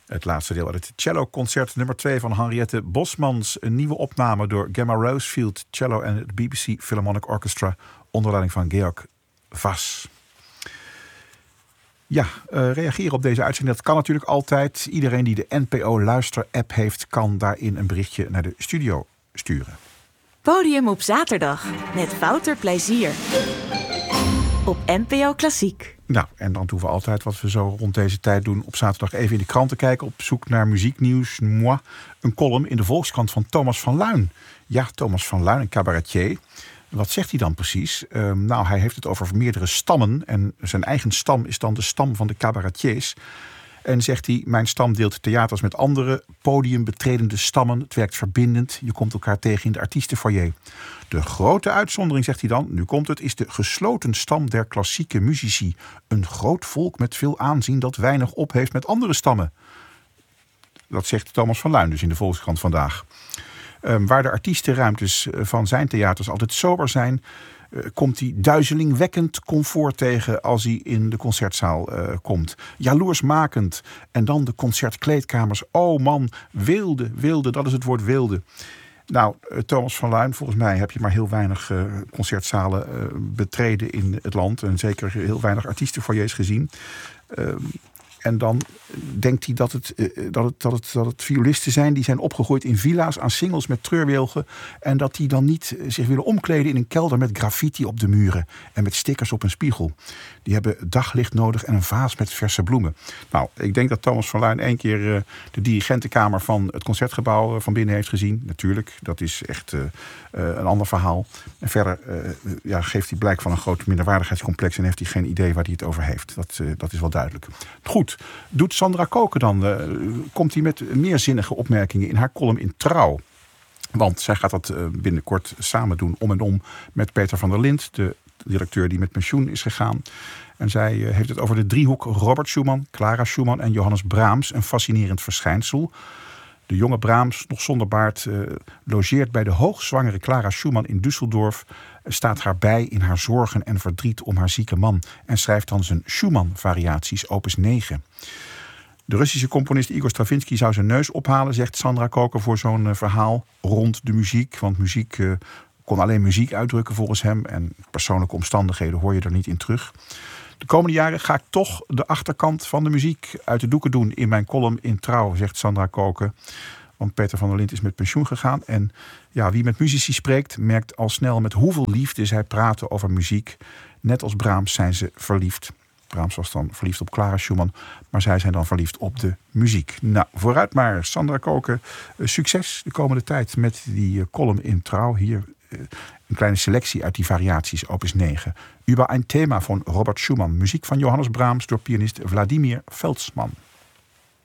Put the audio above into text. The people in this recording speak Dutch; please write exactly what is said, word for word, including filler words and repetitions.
Het laatste deel uit het cello-concert nummer twee van Henriette Bosmans. Een nieuwe opname door Gemma Rosefield, cello en het B B C Philharmonic Orchestra onder leiding van Georg Vass. Ja, uh, reageren op deze uitzending, dat kan natuurlijk altijd. Iedereen die de N P O Luister-app heeft, kan daarin een berichtje naar de studio sturen. Podium op zaterdag met Wouter Plezier op N P O Klassiek. Nou, en dan doen we altijd wat we zo rond deze tijd doen. Op zaterdag even in de kranten kijken. Op zoek naar muzieknieuws. Moi, een column in de Volkskrant van Thomas van Luijn. Ja, Thomas van Luijn, een cabaretier. Wat zegt hij dan precies? Uh, nou, hij heeft het over meerdere stammen. En zijn eigen stam is dan de stam van de cabaretiers. En zegt hij, mijn stam deelt theaters met andere podiumbetredende stammen. Het werkt verbindend. Je komt elkaar tegen in de artiestenfoyer. De grote uitzondering, zegt hij dan, nu komt het, is de gesloten stam der klassieke muzici. Een groot volk met veel aanzien dat weinig op heeft met andere stammen. Dat zegt Thomas van Luijn dus in de Volkskrant vandaag. Um, waar de artiestenruimtes van zijn theaters altijd sober zijn, Uh, komt hij duizelingwekkend comfort tegen als hij in de concertzaal uh, komt. Jaloersmakend. En dan de concertkleedkamers. Oh man, wilde, wilde, dat is het woord wilde. Nou, uh, Thomas van Luijn, volgens mij heb je maar heel weinig uh, concertzalen uh, betreden in het land. En zeker heel weinig artiestenfoyers gezien. Uh, En dan denkt hij dat het, dat, het, dat, het, dat het violisten zijn die zijn opgegroeid in villa's aan singels met treurwilgen. En dat die dan niet zich willen omkleden in een kelder met graffiti op de muren. En met stickers op een spiegel. Die hebben daglicht nodig en een vaas met verse bloemen. Nou, ik denk dat Thomas van Luijn één keer uh, de dirigentenkamer van het Concertgebouw uh, van binnen heeft gezien. Natuurlijk, dat is echt uh, uh, een ander verhaal. En verder uh, ja, geeft hij blijk van een groot minderwaardigheidscomplex en heeft hij geen idee waar hij het over heeft. Dat, uh, dat is wel duidelijk. Goed. Doet Sandra Koken dan, uh, komt hij met meerzinnige opmerkingen in haar column in Trouw. Want zij gaat dat uh, binnenkort samen doen, om en om, met Peter van der Lint, de directeur die met pensioen is gegaan. En zij uh, heeft het over de driehoek Robert Schumann, Clara Schumann en Johannes Brahms. Een fascinerend verschijnsel. De jonge Brahms, nog zonder baard, uh, logeert bij de hoogzwangere Clara Schumann in Düsseldorf. Staat haar bij in haar zorgen en verdriet om haar zieke man. En schrijft dan zijn Schumann-variaties, opus negen. De Russische componist Igor Stravinsky zou zijn neus ophalen, zegt Sandra Koken, voor zo'n uh, verhaal rond de muziek. Want muziek uh, kon alleen muziek uitdrukken volgens hem. En persoonlijke omstandigheden hoor je er niet in terug. De komende jaren ga ik toch de achterkant van de muziek uit de doeken doen in mijn column in Trouw, zegt Sandra Koken. Want Peter van der Lint is met pensioen gegaan. En ja, wie met muzici spreekt, merkt al snel met hoeveel liefde zij praten over muziek. Net als Brahms zijn ze verliefd. Brahms was dan verliefd op Clara Schumann, maar zij zijn dan verliefd op de muziek. Nou, vooruit maar, Sandra Koken. Uh, succes de komende tijd met die uh, column in Trouw. Hier uh, een kleine selectie uit die variaties, opus negen. Über ein Thema van Robert Schumann. Muziek van Johannes Brahms door pianist Vladimir Veldsman.